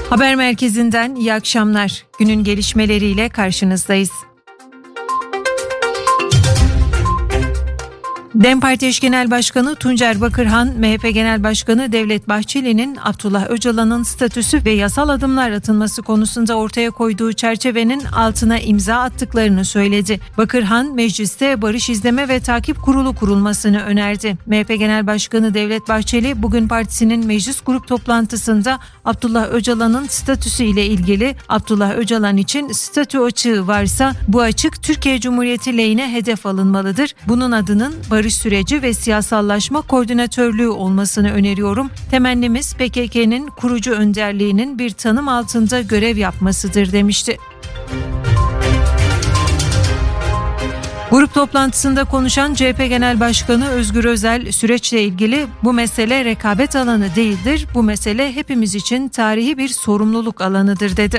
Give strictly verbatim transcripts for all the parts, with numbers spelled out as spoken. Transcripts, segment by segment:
Haber merkezinden iyi akşamlar. Günün gelişmeleriyle karşınızdayız. DEM Parti Eş Genel Başkanı Tuncer Bakırhan, M H P Genel Başkanı Devlet Bahçeli'nin Abdullah Öcalan'ın statüsü ve yasal adımlar atılması konusunda ortaya koyduğu çerçevenin altına imza attıklarını söyledi. Bakırhan, mecliste Barış İzleme ve Takip Kurulu kurulmasını önerdi. M H P Genel Başkanı Devlet Bahçeli, bugün partisinin meclis grup toplantısında Abdullah Öcalan'ın statüsü ile ilgili Abdullah Öcalan için statü açığı varsa bu açık Türkiye Cumhuriyeti lehine hedef alınmalıdır. Bunun adının Barış süreci ve siyasallaşma koordinatörlüğü olmasını öneriyorum. Temennimiz P K K'nın kurucu önderliğinin bir tanım altında görev yapmasıdır demişti. Grup toplantısında konuşan C H P Genel Başkanı Özgür Özel, süreçle ilgili bu mesele rekabet alanı değildir, bu mesele hepimiz için tarihi bir sorumluluk alanıdır dedi.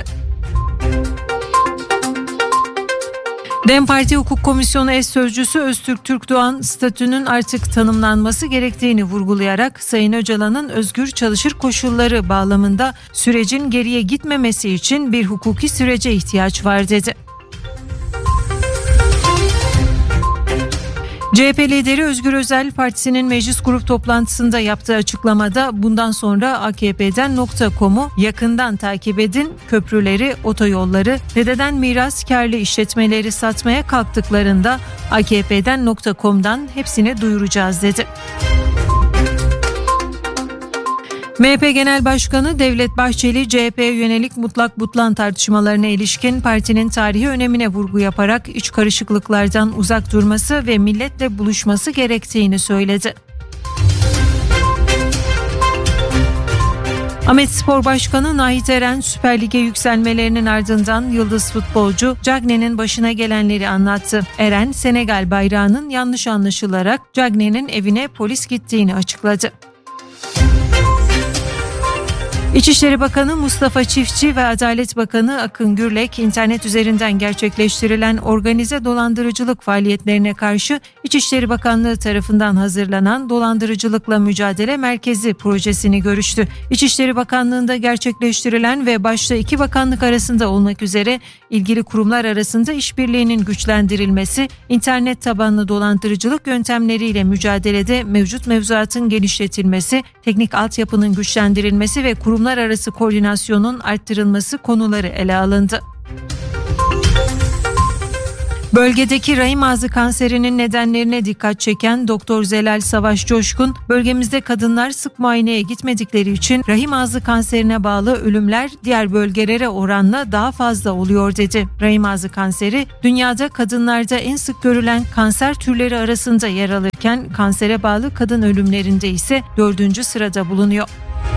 DEM Parti Hukuk Komisyonu Eş Sözcüsü Öztürk Türkdoğan, statünün artık tanımlanması gerektiğini vurgulayarak Sayın Öcalan'ın özgür çalışır koşulları bağlamında sürecin geriye gitmemesi için bir hukuki sürece ihtiyaç var dedi. C H P lideri Özgür Özel, partisinin meclis grup toplantısında yaptığı açıklamada bundan sonra A K P'den nokta com'u yakından takip edin, köprüleri, otoyolları, dededen miras karlı işletmeleri satmaya kalktıklarında A K P'den nokta com'dan hepsini duyuracağız dedi. M H P Genel Başkanı Devlet Bahçeli, C H P'ye yönelik mutlak butlan tartışmalarına ilişkin partinin tarihi önemine vurgu yaparak iç karışıklıklardan uzak durması ve milletle buluşması gerektiğini söyledi. Ahmetspor Başkanı Nahit Eren, Süper Lig'e yükselmelerinin ardından yıldız futbolcu Cagney'nin başına gelenleri anlattı. Eren, Senegal bayrağının yanlış anlaşılarak Cagney'nin evine polis gittiğini açıkladı. İçişleri Bakanı Mustafa Çiftçi ve Adalet Bakanı Akın Gürlek, internet üzerinden gerçekleştirilen organize dolandırıcılık faaliyetlerine karşı İçişleri Bakanlığı tarafından hazırlanan Dolandırıcılıkla Mücadele Merkezi projesini görüştü. İçişleri Bakanlığı'nda gerçekleştirilen ve başta iki bakanlık arasında olmak üzere ilgili kurumlar arasında işbirliğinin güçlendirilmesi, internet tabanlı dolandırıcılık yöntemleriyle mücadelede mevcut mevzuatın genişletilmesi, teknik altyapının güçlendirilmesi ve kurumlar arası koordinasyonun arttırılması konuları ele alındı. Bölgedeki rahim ağzı kanserinin nedenlerine dikkat çeken Doktor Zelal Savaş Coşkun, bölgemizde kadınlar sık muayeneye gitmedikleri için rahim ağzı kanserine bağlı ölümler diğer bölgelere oranla daha fazla oluyor dedi. Rahim ağzı kanseri dünyada kadınlarda en sık görülen kanser türleri arasında yer alırken kansere bağlı kadın ölümlerinde ise dördüncü sırada bulunuyor.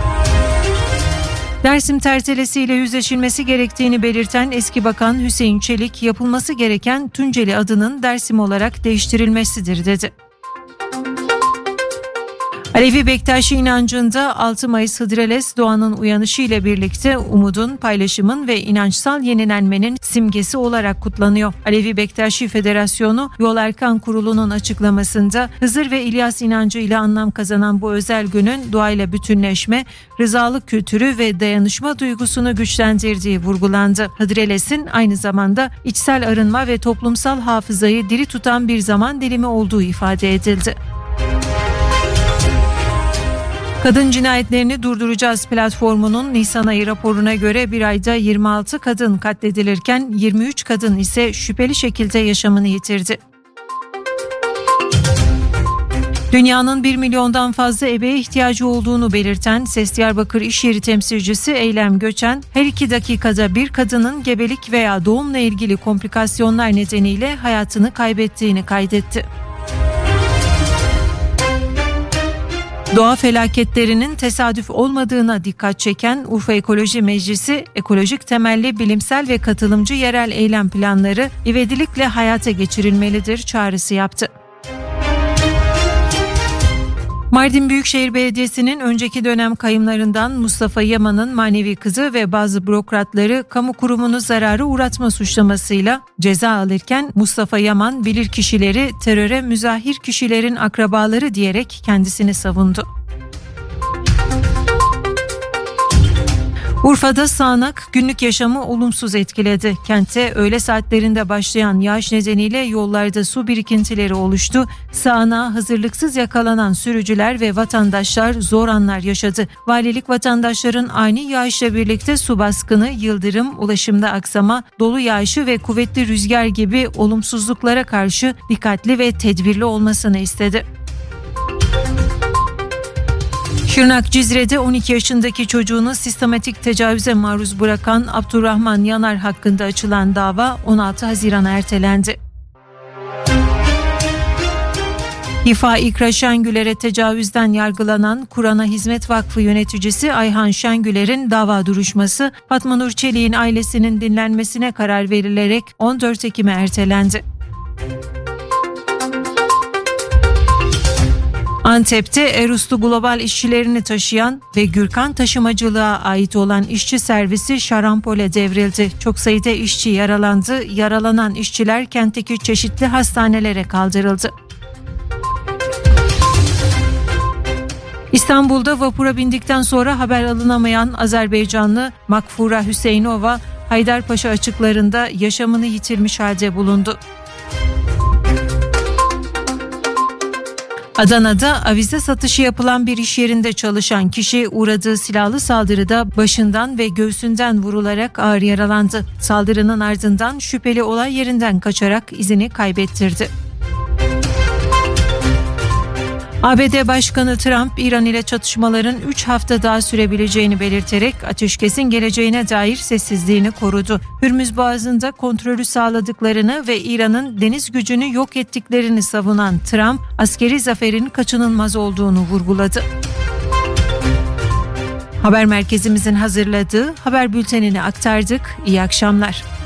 Dersim tertelesiyle yüzleşilmesi gerektiğini belirten eski bakan Hüseyin Çelik, yapılması gereken Tunceli adının Dersim olarak değiştirilmesidir dedi. Alevi Bektaşi inancında altı Mayıs Hıdrellez doğanın uyanışı ile birlikte umudun, paylaşımın ve inançsal yenilenmenin simgesi olarak kutlanıyor. Alevi Bektaşi Federasyonu Yol Erkan Kurulu'nun açıklamasında Hızır ve İlyas inancı ile anlam kazanan bu özel günün doğayla bütünleşme, rızalık kültürü ve dayanışma duygusunu güçlendirdiği vurgulandı. Hıdrellez'in aynı zamanda içsel arınma ve toplumsal hafızayı diri tutan bir zaman dilimi olduğu ifade edildi. Kadın Cinayetlerini Durduracağız platformunun Nisan ayı raporuna göre bir ayda yirmi altı kadın katledilirken yirmi üç kadın ise şüpheli şekilde yaşamını yitirdi. Dünyanın bir milyondan fazla ebeğe ihtiyacı olduğunu belirten Ses Diyarbakır İş Yeri temsilcisi Eylem Göçen, her iki dakikada bir kadının gebelik veya doğumla ilgili komplikasyonlar nedeniyle hayatını kaybettiğini kaydetti. Doğa felaketlerinin tesadüf olmadığına dikkat çeken Urfa Ekoloji Meclisi, ekolojik temelli bilimsel ve katılımcı yerel eylem planları ivedilikle hayata geçirilmelidir çağrısı yaptı. Mardin Büyükşehir Belediyesi'nin önceki dönem kayımlarından Mustafa Yaman'ın manevi kızı ve bazı bürokratları kamu kurumunu zarara uğratma suçlamasıyla ceza alırken Mustafa Yaman bilirkişileri teröre müzahir kişilerin akrabaları diyerek kendisini savundu. Urfa'da sağanak günlük yaşamı olumsuz etkiledi. Kentte öğle saatlerinde başlayan yağış nedeniyle yollarda su birikintileri oluştu. Sağanağa hazırlıksız yakalanan sürücüler ve vatandaşlar zor anlar yaşadı. Valilik vatandaşların ani yağışla birlikte su baskını, yıldırım, ulaşımda aksama, dolu yağışı ve kuvvetli rüzgar gibi olumsuzluklara karşı dikkatli ve tedbirli olmasını istedi. Şırnak Cizre'de on iki yaşındaki çocuğunu sistematik tecavüze maruz bırakan Abdurrahman Yanar hakkında açılan dava on altı Haziran'a ertelendi. İFA İkra Şengüler'e tecavüzden yargılanan Kur'an'a Hizmet Vakfı yöneticisi Ayhan Şengüler'in dava duruşması Fatma Nur Çelik'in ailesinin dinlenmesine karar verilerek on dört Ekim'e ertelendi. Antep'te Eruslu Global işçilerini taşıyan ve Gürkan Taşımacılığa ait olan işçi servisi şarampole devrildi. Çok sayıda işçi yaralandı. Yaralanan işçiler kentteki çeşitli hastanelere kaldırıldı. İstanbul'da vapura bindikten sonra haber alınamayan Azerbaycanlı Makfura Hüseyinova, Haydarpaşa açıklarında yaşamını yitirmiş halde bulundu. Adana'da avize satışı yapılan bir iş yerinde çalışan kişi uğradığı silahlı saldırıda başından ve göğsünden vurularak ağır yaralandı. Saldırının ardından şüpheli olay yerinden kaçarak izini kaybettirdi. A B D Başkanı Trump, İran ile çatışmaların üç hafta daha sürebileceğini belirterek ateşkesin geleceğine dair sessizliğini korudu. Hürmüz Boğazı'nda kontrolü sağladıklarını ve İran'ın deniz gücünü yok ettiklerini savunan Trump, askeri zaferin kaçınılmaz olduğunu vurguladı. Haber merkezimizin hazırladığı haber bültenini aktardık. İyi akşamlar.